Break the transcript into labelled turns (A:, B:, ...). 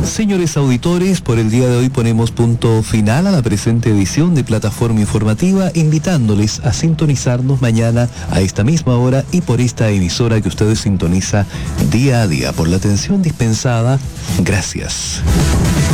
A: Señores auditores, por el día de hoy ponemos punto final a la presente edición de Plataforma Informativa, invitándoles a sintonizarnos mañana a esta misma hora y por esta emisora que ustedes sintoniza día a día. Por la atención dispensada, gracias.